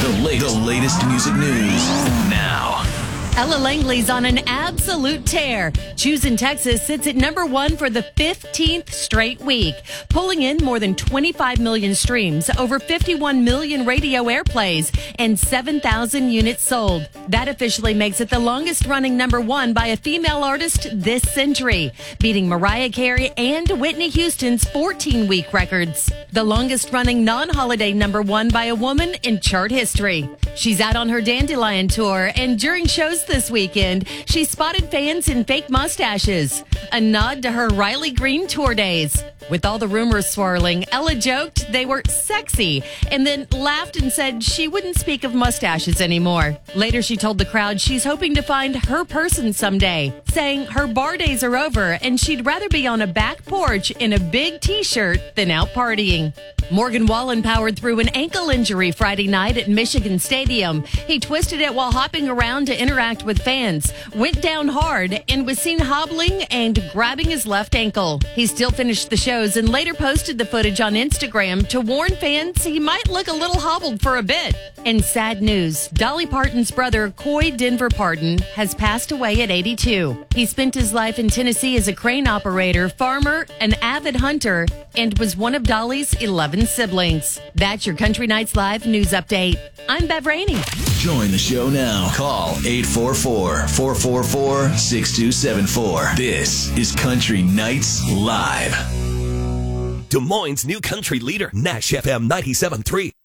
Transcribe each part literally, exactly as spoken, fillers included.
The latest, the latest music news now. Ella Langley's on an absolute tear. Choosing Texas sits at number one for the fifteenth straight week, pulling in more than twenty-five million streams, over fifty-one million radio airplays, and seven thousand units sold. That officially makes it the longest running number one by a female artist this century, beating Mariah Carey and Whitney Houston's fourteen-week records. The longest running non-holiday number one by a woman in chart history. She's out on her Dandelion tour, and during shows this weekend, she spotted fans in fake mustaches, a nod to her Riley Green tour days. With all the rumors swirling, Ella joked they were sexy and then laughed and said she wouldn't speak of mustaches anymore. Later, she told the crowd she's hoping to find her person someday, saying her bar days are over and she'd rather be on a back porch in a big t-shirt than out partying. Morgan Wallen powered through an ankle injury Friday night at Michigan Stadium. He twisted it while hopping around to interact with fans, went down hard, and was seen hobbling and grabbing his left ankle. He still finished the shows and later posted the footage on Instagram to warn fans he might look a little hobbled for a bit. And sad news, Dolly Parton's brother, Coy Denver Parton, has passed away at eighty-two. He spent his life in Tennessee as a crane operator, farmer, an avid hunter, and was one of Dolly's eleven siblings. That's your Country Nights Live news update. I'm Bev Rainey. Join the show now. Call eight four four, four four four, six two seven four. This is Country Nights Live. Des Moines' new country leader, Nash F M ninety-seven point three.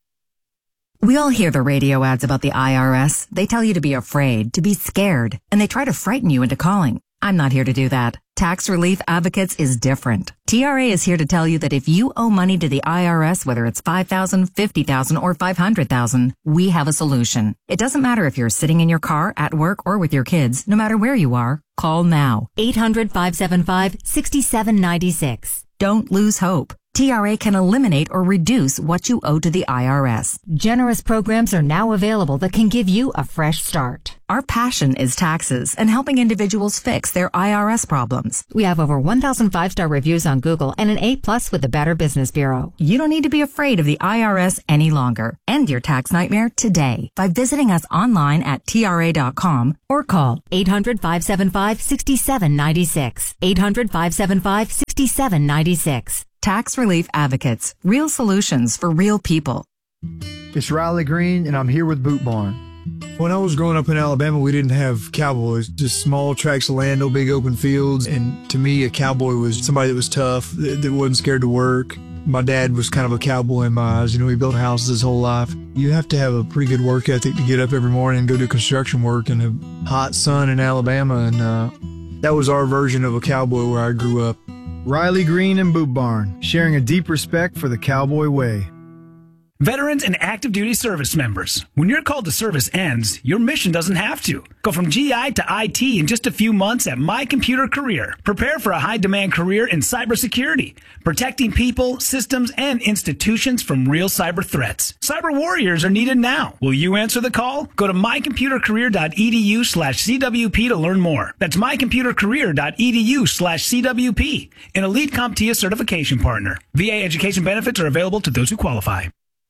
We all hear the radio ads about the I R S. They tell you to be afraid, to be scared, and they try to frighten you into calling. I'm not here to do that. Tax Relief Advocates is different. T R A is here to tell you that if you owe money to the I R S, whether it's five thousand dollars, fifty thousand dollars, or five hundred thousand dollars, we have a solution. It doesn't matter if you're sitting in your car, at work, or with your kids. No matter where you are, call now. eight hundred, five seven five, six seven nine six. Don't lose hope. T R A can eliminate or reduce what you owe to the I R S. Generous programs are now available that can give you a fresh start. Our passion is taxes and helping individuals fix their I R S problems. We have over one thousand five-star reviews on Google and an A plus with the Better Business Bureau. You don't need to be afraid of the I R S any longer. End your tax nightmare today by visiting us online at T R A dot com or call eight hundred, five seven five, six seven nine six. eight hundred, five seven five, six seven nine six. Tax Relief Advocates. Real solutions for real people. It's Riley Green, and I'm here with Boot Barn. When I was growing up in Alabama, we didn't have cowboys, just small tracts of land, no big open fields. And to me, a cowboy was somebody that was tough, that, that wasn't scared to work. My dad was kind of a cowboy in my eyes. You know, he built houses his whole life. You have to have a pretty good work ethic to get up every morning and go do construction work in a hot sun in Alabama. And uh, that was our version of a cowboy where I grew up. Riley Green and Boot Barn, sharing a deep respect for the cowboy way. Veterans and active duty service members, when your call to service ends, your mission doesn't have to. Go from G I to I T in just a few months at My Computer Career. Prepare for a high-demand career in cybersecurity, protecting people, systems, and institutions from real cyber threats. Cyber warriors are needed now. Will you answer the call? Go to my computer career dot e d u slash c w p to learn more. That's my computer career dot e d u slash c w p, an elite CompTIA certification partner. V A education benefits are available to those who qualify.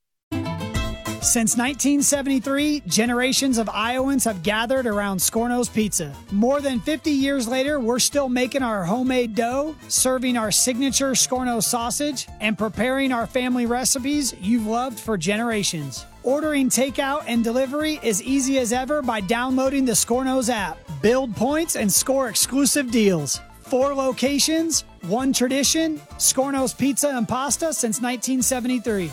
Since nineteen seventy-three, generations of Iowans have gathered around Scorno's Pizza. More than fifty years later, we're still making our homemade dough, serving our signature Scorno sausage, and preparing our family recipes you've loved for generations. Ordering takeout and delivery is easy as ever by downloading the Scorno's app. Build points and score exclusive deals. Four locations, one tradition, Scorno's Pizza and Pasta since nineteen seventy-three.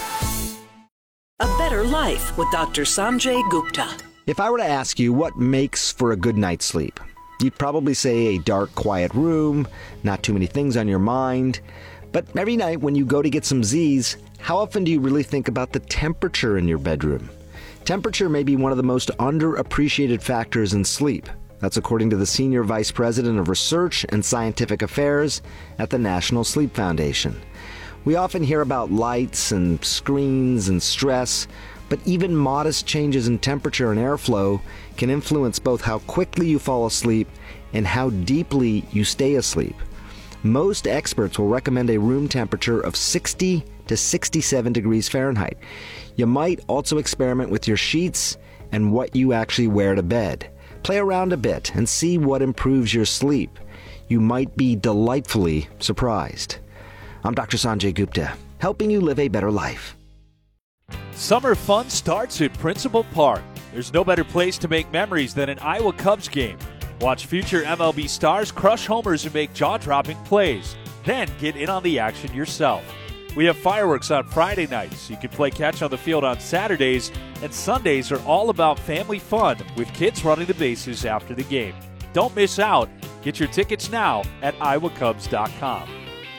A Better Life with Doctor Sanjay Gupta. If I were to ask you what makes for a good night's sleep, you'd probably say a dark, quiet room, not too many things on your mind. But every night when you go to get some Z's, how often do you really think about the temperature in your bedroom? Temperature may be one of the most underappreciated factors in sleep. That's according to the Senior Vice President of Research and Scientific Affairs at the National Sleep Foundation. We often hear about lights and screens and stress, but even modest changes in temperature and airflow can influence both how quickly you fall asleep and how deeply you stay asleep. Most experts will recommend a room temperature of sixty to sixty-seven degrees Fahrenheit. You might also experiment with your sheets and what you actually wear to bed. Play around a bit and see what improves your sleep. You might be delightfully surprised. I'm Doctor Sanjay Gupta, helping you live a better life. Summer fun starts at Principal Park. There's no better place to make memories than an Iowa Cubs game. Watch future M L B stars crush homers and make jaw-dropping plays. Then get in on the action yourself. We have fireworks on Friday nights. You can play catch on the field on Saturdays, and Sundays are all about family fun with kids running the bases after the game. Don't miss out. Get your tickets now at iowa cubs dot com.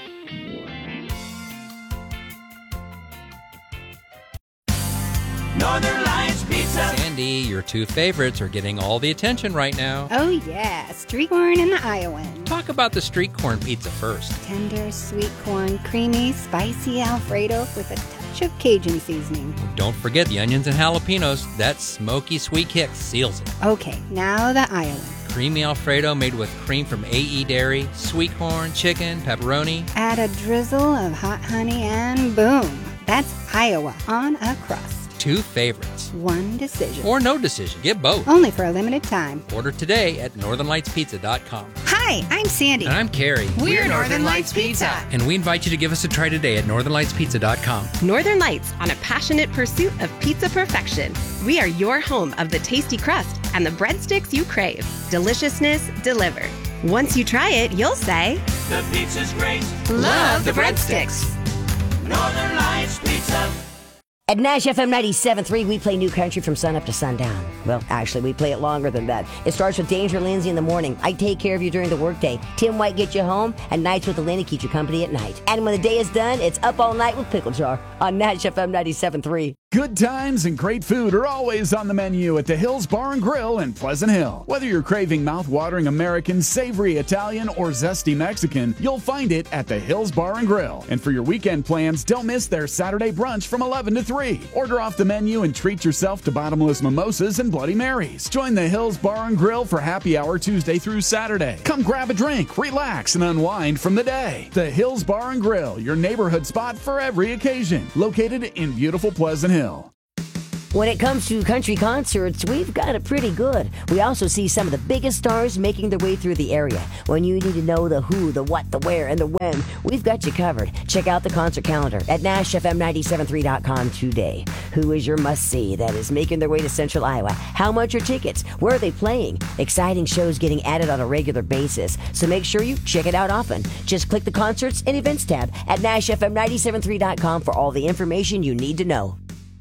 Northern Lights Pizza. Sandy, your two favorites are getting all the attention right now. Oh, yeah. Street corn and the Iowan. Talk about the street corn pizza first. Tender, sweet corn, creamy, spicy Alfredo with a touch of Cajun seasoning. Don't forget the onions and jalapenos. That smoky sweet kick seals it. Okay, now the Iowan. Creamy Alfredo made with cream from A E Dairy, sweet corn, chicken, pepperoni. Add a drizzle of hot honey and boom. That's Iowa on a crust. Two favorites. One decision. Or no decision. Get both. Only for a limited time. Order today at northern lights pizza dot com. Hi, I'm Sandy. And I'm Carrie. We're, We're Northern Lights Pizza. And we invite you to give us a try today at northern lights pizza dot com. Northern Lights, on a passionate pursuit of pizza perfection. We are your home of the tasty crust and the breadsticks you crave. Deliciousness delivered. Once you try it, you'll say, the pizza's great. Love the breadsticks. Northern Lights Pizza. At Nash F M ninety-seven point three, we play New Country from sun up to sundown. Well, actually, we play it longer than that. It starts with Danger Lindsay in the morning. I take care of you during the workday. Tim White gets you home, and Nights with Elena keeps you company at night. And when the day is done, it's Up All Night with Pickle Jar on Nash F M ninety-seven point three. Good times and great food are always on the menu at the Hills Bar and Grill in Pleasant Hill. Whether you're craving mouth-watering American, savory Italian, or zesty Mexican, you'll find it at the Hills Bar and Grill. And for your weekend plans, don't miss their Saturday brunch from eleven to three. Order off the menu and treat yourself to bottomless mimosas and Bloody Marys. Join the Hills Bar and Grill for happy hour Tuesday through Saturday. Come grab a drink, relax, and unwind from the day. The Hills Bar and Grill, your neighborhood spot for every occasion. Located in beautiful Pleasant Hill. When it comes to country concerts, we've got it pretty good. We also see some of the biggest stars making their way through the area. When you need to know the who, the what, the where, and the when, we've got you covered. Check out the concert calendar at nash f m ninety-seven point three dot com today. Who is your must-see that is making their way to Central Iowa? How much are tickets? Where are they playing? Exciting shows getting added on a regular basis, so make sure you check it out often. Just click the Concerts and Events tab at nash f m ninety-seven point three dot com for all the information you need to know.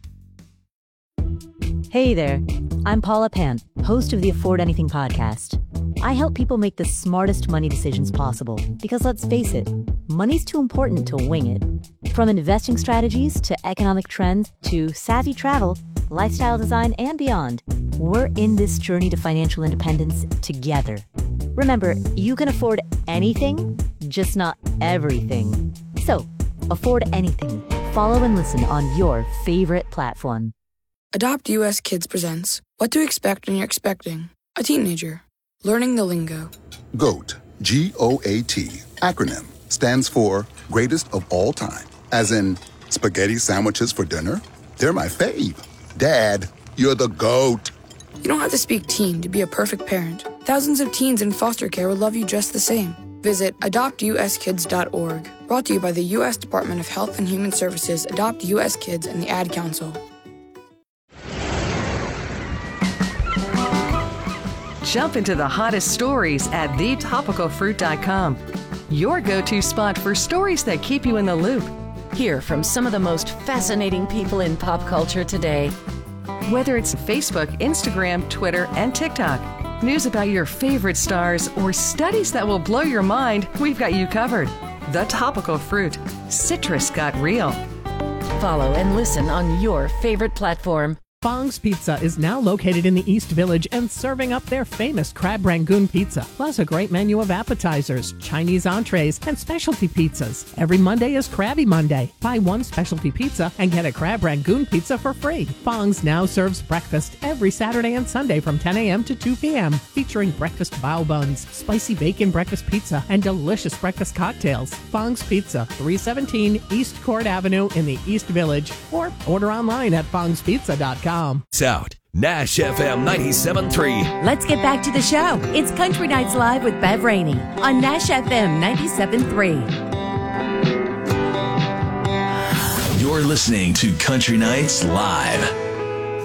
Hey there, I'm Paula Pant, host of the Afford Anything podcast. I help people make the smartest money decisions possible because, let's face it, money's too important to wing it. From investing strategies to economic trends to savvy travel, lifestyle design, and beyond, we're in this journey to financial independence together. Remember, you can afford anything, just not everything. So, afford anything. Follow and listen on your favorite platform. Adopt U S Kids presents What to Expect When You're Expecting a Teenager. Learning the lingo. GOAT, G O A T, acronym, stands for Greatest of All Time. As in, spaghetti sandwiches for dinner? They're my fave. Dad, you're the GOAT. You don't have to speak teen to be a perfect parent. Thousands of teens in foster care would love you just the same. Visit adopt u s kids dot org. Brought to you by the U S Department of Health and Human Services, Adopt U S Kids, and the Ad Council. Jump into the hottest stories at the topical fruit dot com. Your go-to spot for stories that keep you in the loop. Hear from some of the most fascinating people in pop culture today. Whether it's Facebook, Instagram, Twitter, and TikTok, news about your favorite stars, or studies that will blow your mind, we've got you covered. The Topical Fruit. Citrus got real. Follow and listen on your favorite platform. Fong's Pizza is now located in the East Village and serving up their famous crab rangoon pizza, plus a great menu of appetizers, Chinese entrees, and specialty pizzas. Every Monday is Krabby Monday. Buy one specialty pizza and get a crab rangoon pizza for free. Fong's now serves breakfast every Saturday and Sunday from ten a.m. to two p.m., featuring breakfast bao buns, spicy bacon breakfast pizza, and delicious breakfast cocktails. Fong's Pizza, three seventeen East Court Avenue in the East Village, or order online at fongs pizza dot com. Out. Nash F M ninety-seven point three. Let's get back to the show. It's Country Nights Live with Bev Rainey on Nash F M ninety-seven point three. You're listening to Country Nights Live.